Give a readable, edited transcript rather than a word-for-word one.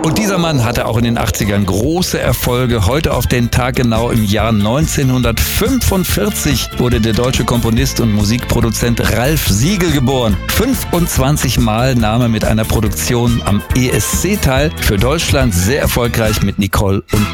Und dieser Mann hatte auch in den 80ern große Erfolge. Heute auf den Tag genau im Jahr 1945 wurde der deutsche Komponist und Musikproduzent Ralf Siegel geboren. 25 Mal nahm er mit einer Produktion am ESC teil. Für Deutschland sehr erfolgreich mit Nicole und